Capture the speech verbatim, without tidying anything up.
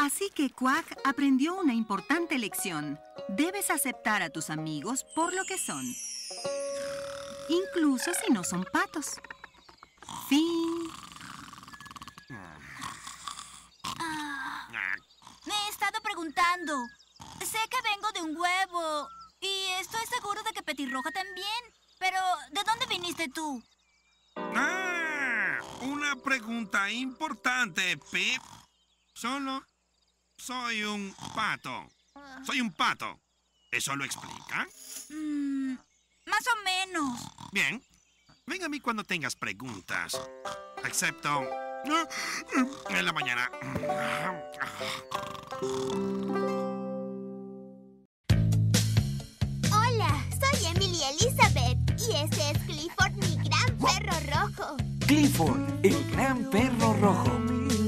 Así que Quack aprendió una importante lección. Debes aceptar a tus amigos por lo que son, incluso si no son patos. Fin. Ah, me he estado preguntando. Sé que vengo de un huevo y estoy seguro de que Petirroja también. Pero, ¿de dónde viniste tú? ¡Ah! Una pregunta importante, Pip. Solo soy un pato. Soy un pato. ¿Eso lo explica? Mm, más o menos. Bien. Ven a mí cuando tengas preguntas. Excepto en la mañana. Hola, soy Emily Elizabeth y ese es Clifford, mi gran perro rojo. Clifford, el gran perro rojo.